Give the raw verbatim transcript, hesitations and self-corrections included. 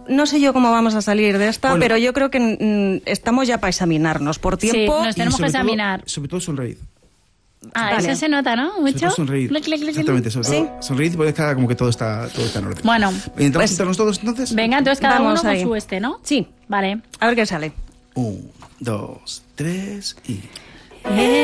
no sé yo cómo vamos a salir de esta, Bueno. pero yo creo que mm, estamos ya para examinarnos por tiempo. Sí, nos tenemos Y sobre que examinar. Todo, sobre todo sonreír. Ah, Vale. eso se nota, ¿no? Sobre Mucho. todo sonreír. Clic, clic, clic, clic. Exactamente, sobre Sí. todo sonreír y poder cada como que todo está, todo está en orden. Bueno, ¿Intentamos pues- sentarnos todos entonces? Venga, entonces cada Vamos uno ahí. con su este, ¿no? Sí, Vale. a ver qué sale. Un, dos, tres y... Eh,